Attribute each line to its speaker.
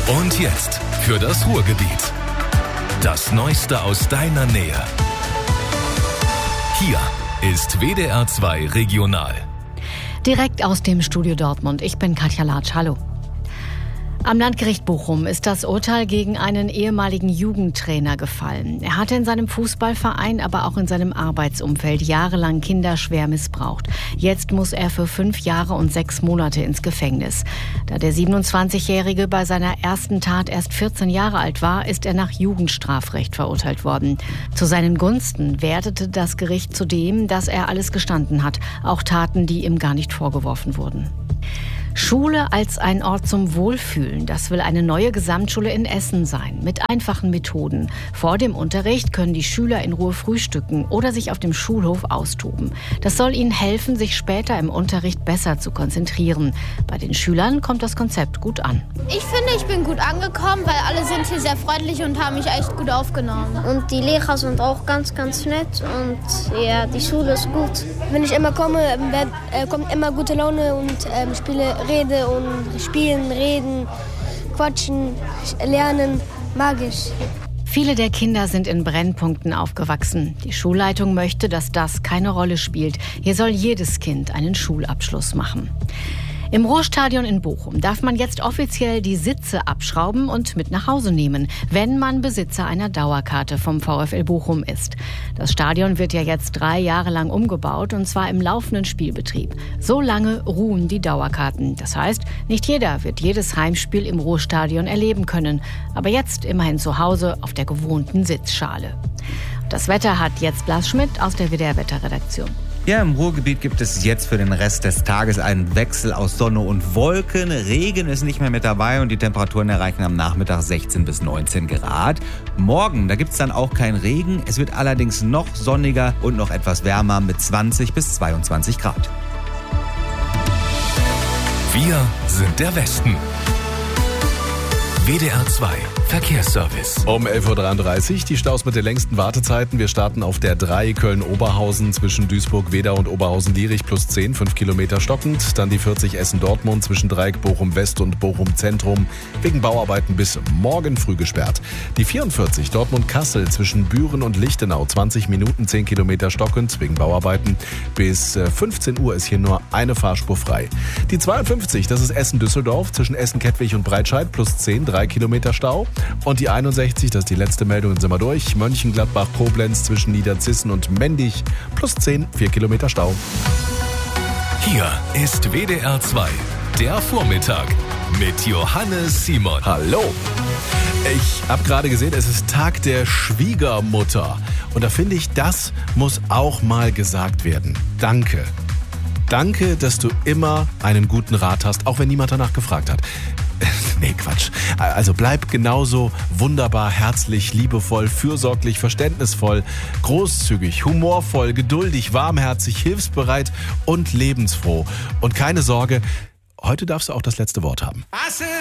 Speaker 1: Und jetzt für das Ruhrgebiet. Das Neueste aus deiner Nähe. Hier ist WDR 2 Regional.
Speaker 2: Direkt aus dem Studio Dortmund. Ich bin Katja Latsch. Hallo. Am Landgericht Bochum ist das Urteil gegen einen ehemaligen Jugendtrainer gefallen. Er hatte in seinem Fußballverein, aber auch in seinem Arbeitsumfeld jahrelang Kinder schwer missbraucht. Jetzt muss er für 5 Jahre und 6 Monate ins Gefängnis. Da der 27-Jährige bei seiner ersten Tat erst 14 Jahre alt war, ist er nach Jugendstrafrecht verurteilt worden. Zu seinen Gunsten wertete das Gericht zudem, dass er alles gestanden hat, auch Taten, die ihm gar nicht vorgeworfen wurden. Schule als ein Ort zum Wohlfühlen, das will eine neue Gesamtschule in Essen sein, mit einfachen Methoden. Vor dem Unterricht können die Schüler in Ruhe frühstücken oder sich auf dem Schulhof austoben. Das soll ihnen helfen, sich später im Unterricht besser zu konzentrieren. Bei den Schülern kommt das Konzept gut an.
Speaker 3: Ich finde, ich bin gut angekommen, weil alle sind hier sehr freundlich und haben mich echt gut aufgenommen.
Speaker 4: Und die Lehrer sind auch ganz, ganz nett und ja, die Schule ist gut.
Speaker 5: Wenn ich immer komme, kommt immer gute Laune und Rede und spielen, reden, quatschen, lernen, mag ich.
Speaker 2: Viele der Kinder sind in Brennpunkten aufgewachsen. Die Schulleitung möchte, dass das keine Rolle spielt. Hier soll jedes Kind einen Schulabschluss machen. Im Ruhrstadion in Bochum darf man jetzt offiziell die Sitze abschrauben und mit nach Hause nehmen, wenn man Besitzer einer Dauerkarte vom VfL Bochum ist. Das Stadion wird ja jetzt 3 Jahre lang umgebaut, und zwar im laufenden Spielbetrieb. So lange ruhen die Dauerkarten. Das heißt, nicht jeder wird jedes Heimspiel im Ruhrstadion erleben können. Aber jetzt immerhin zu Hause auf der gewohnten Sitzschale. Das Wetter hat jetzt Blas Schmidt aus der WDR-Wetterredaktion.
Speaker 6: Ja, im Ruhrgebiet gibt es jetzt für den Rest des Tages einen Wechsel aus Sonne und Wolken. Regen ist nicht mehr mit dabei und die Temperaturen erreichen am Nachmittag 16 bis 19 Grad. Morgen, da gibt es dann auch keinen Regen. Es wird allerdings noch sonniger und noch etwas wärmer mit 20 bis 22 Grad.
Speaker 1: Wir sind der Westen. WDR 2 Verkehrsservice.
Speaker 7: Um 11.33 Uhr die Staus mit den längsten Wartezeiten. Wir starten auf der 3 Köln-Oberhausen zwischen Duisburg-Wedau und Oberhausen-Lierich plus 10, 5 Kilometer stockend. Dann die 40 Essen-Dortmund zwischen Dreieck Bochum-West und Bochum-Zentrum wegen Bauarbeiten bis morgen früh gesperrt. Die 44 Dortmund-Kassel zwischen Büren und Lichtenau 20 Minuten, 10 Kilometer stockend wegen Bauarbeiten. Bis 15 Uhr ist hier nur eine Fahrspur frei. Die 52, das ist Essen-Düsseldorf zwischen Essen-Kettwig und Breitscheid plus 10, 3 Kilometer Stau. Und die 61, das ist die letzte Meldung, dann sind wir durch. Mönchengladbach-Koblenz zwischen Niederzissen und Mendig plus 10, 4 Kilometer Stau.
Speaker 1: Hier ist WDR 2, der Vormittag mit Johannes Simon.
Speaker 7: Hallo! Ich habe gerade gesehen, es ist Tag der Schwiegermutter. Und da finde ich, das muss auch mal gesagt werden. Danke. Danke, dass du immer einen guten Rat hast, auch wenn niemand danach gefragt hat. Nee, Quatsch. Also bleib genauso wunderbar, herzlich, liebevoll, fürsorglich, verständnisvoll, großzügig, humorvoll, geduldig, warmherzig, hilfsbereit und lebensfroh. Und keine Sorge, heute darfst du auch das letzte Wort haben.